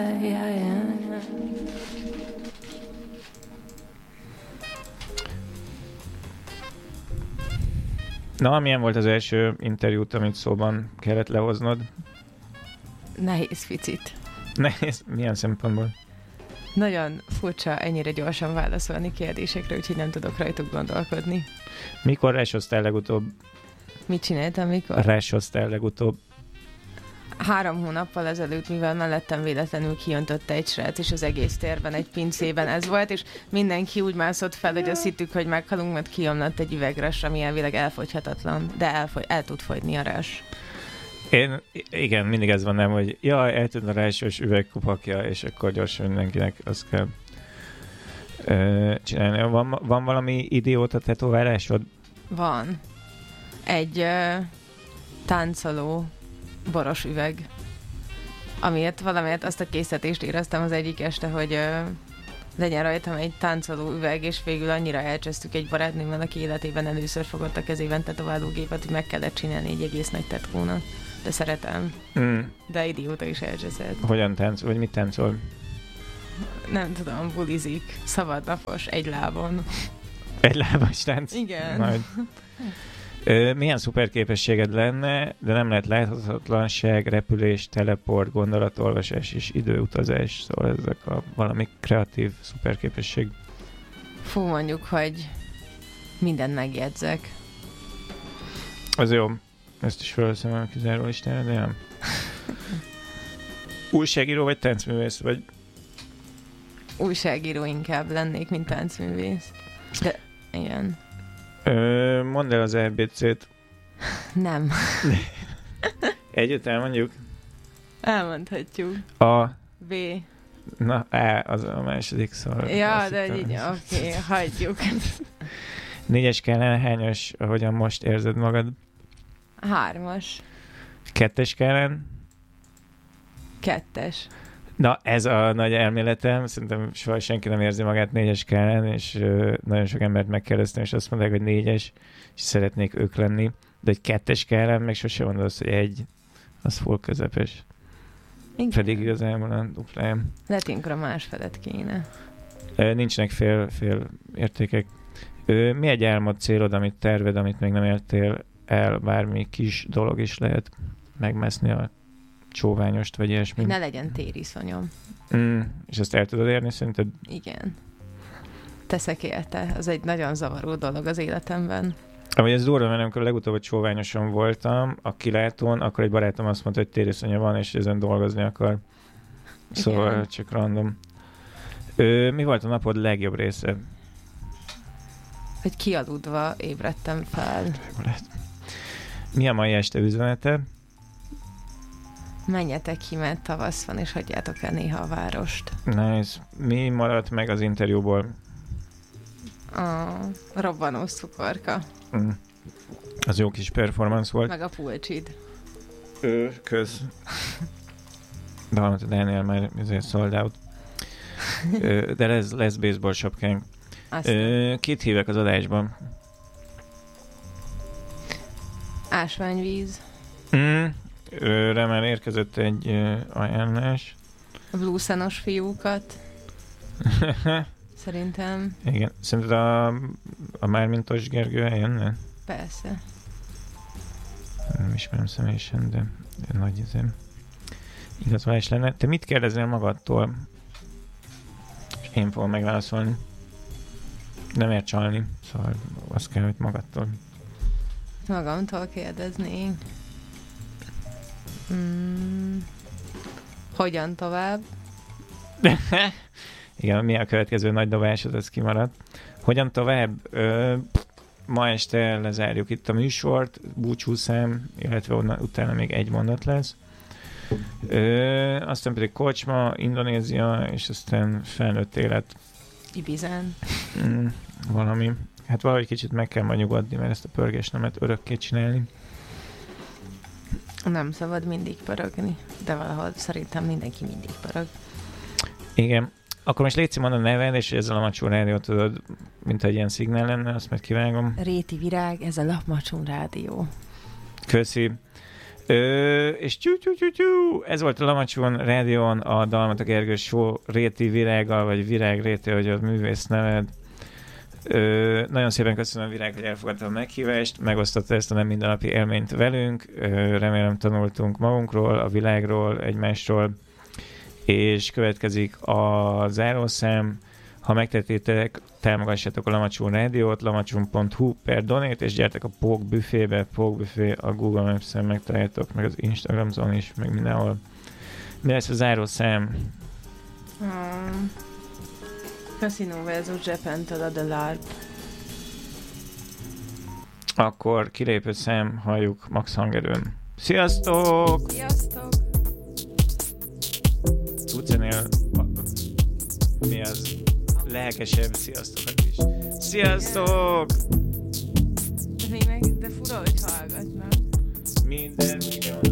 Na, milyen volt az első interjút, amit szóban kellett lehoznod? Nehéz picit. Nehéz? Milyen szempontból? Nagyon furcsa ennyire gyorsan válaszolni kérdésekre, úgyhogy nem tudok rajtuk gondolkodni. Mikor resoztál legutóbb? Mit csináltam, mikor? Resoztál legutóbb. 3 hónappal ezelőtt, mivel mellettem véletlenül kijöntötte egy srác, és az egész térben egy pincében ez volt, és mindenki úgy mászott fel, hogy azt hittük, hogy meghalunk, mert kiomlott egy üvegres, ami elvileg elfogyhatatlan, de el tud fogyni a rás. Igen, mindig ez van, nem, hogy eltűnt a rásos üvegkupakja, és akkor gyorsan mindenkinek azt kell csinálni. Van valami idióta tetoválásod? Van. Egy táncoló boros üveg, amiért valamiért azt a készítést éreztem az egyik este, hogy legyen rajtam egy táncoló üveg, és végül annyira elcsesztük egy barátnőmmel, aki életében először fogott a kezében tetoválógépet, hogy meg kellett csinálni egy egész nagy tetkónak. De szeretem. De idióta is elcseszett. Hogyan táncol, vagy mit táncol? Nem tudom, bulizik. Szabadnapos, egy lábon. Egy lábas tánc? Igen. Majd. Milyen szuperképességed lenne, de nem lehet láthatatlanság, repülés, teleport, gondolatolvasás és időutazás. Szóval ezek a valami kreatív szuperképesség. Fú, mondjuk, hogy mindent megjegyzek. Az jó. Ezt is felveszem a kizáró listára, de nem. Újságíró vagy táncművész vagy? Újságíró inkább lennék, mint táncművész. De igen. Mondd el az ABC-t. Nem. Együtt elmondjuk? Elmondhatjuk. A. B. Na, A az a második szor. Ja, de így, oké, hagyjuk. 4-es skálán hányas, ahogyan most érzed magad? 3-as. 2-es skálán? 2-es. Na, ez a nagy elméletem. Szerintem soha senki nem érzi magát 4-es skálán, és nagyon sok embert megkérdeztem, és azt mondták, hogy 4-es, és szeretnék ők lenni. De egy 2-es skálán meg sose mondod azt, hogy 1, az full közepes. Igen. Pedig igazából a dupláján. Lehet ilyenkor a másfelet kéne. Nincsenek fél értékek. Mi egy álmod, célod, amit terved, amit még nem értél el, bármi kis dolog is lehet megmászni a csóványost, vagy ilyesmi. Ne legyen tériszonyom. És ezt el tudod érni, szerinted? Igen. Teszek érte. Az egy nagyon zavaró dolog az életemben. Amúgy ez durva, mert amikor legutóbb a csóványoson voltam, a kilátón, akkor egy barátom azt mondta, hogy tériszonya van, és ezen dolgozni akar. Szóval igen. Csak random. Mi volt a napod legjobb része? Hogy kialudva ébredtem fel. Mi a mai este üzenete? Menjetek ki, mert tavasz van, és hagyjátok el néha a várost. Nice. Mi maradt meg az interjúból? A robbanó cukorka. Az jó kis performance volt. Meg a pulcsid. Kösz. De valamit a Daniel már ezért sold out. De lesz baseball sapkánk. Kit hívek az adásban? Ásványvíz. Őre már érkezett egy ajánlás. A blueszenos fiúkat. Szerintem. Igen. Szerinted a Mármintos Gergő eljönne? Persze. Nem ismerem személyesen, de nagy igazolás lenne. Te mit kérdeznél magadtól? És én fogom megválaszolni. Nem ér csalni, szóval azt kell, hogy magadtól. Magamtól kérdeznék. Hogyan tovább? Igen, mi a következő nagy dobásod, ez kimaradt. Hogyan tovább? Ma este lezárjuk itt a műsort, búcsúszám, illetve utána még egy mondat lesz. Aztán pedig kocsma, Indonézia, és aztán felnőtt élet. Ibizán. Valami. Hát valahogy kicsit meg kell majd nyugodni, mert ezt a pörgést nem lehet örökké csinálni. Nem szabad mindig pörögni, de valahol szerintem mindenki mindig pörög. Igen. Akkor most légy mondd a neved, és ezzel a Macsó Rádió tudod, mint egy ilyen szignál lenne, azt meg kivágom. Réti Virág, ez a Lapmacsó Rádió. Köszi. És ez volt a Lamacson Rádión a Dalmata Gergő Show Réti Virággal, vagy Virág Réti, hogy a művész neved. Nagyon szépen köszönöm, Virág, hogy elfogadta a meghívást, megosztotta ezt a nem mindennapi élményt velünk. Remélem tanultunk magunkról, a világról, egymásról, és következik a zárószám. Ha megtettétek, támogassátok a Lamacson Rádiót, lamacson.hu/donate, és gyertek a Pók büfébe. Pók büfé a Google Maps-en megtaláljátok, meg az Instagramon is, meg mindenhol. Mi lesz a zárószám? Casino vs. Japan-től a The LARP. Akkor kilépő szám, halljuk Max hangerőn. Sziasztok! Sziasztok! Tudsz ennél mi az lelkesebb sziasztokat is. Sziasztok! De fura, hogy hallgatnak. Minden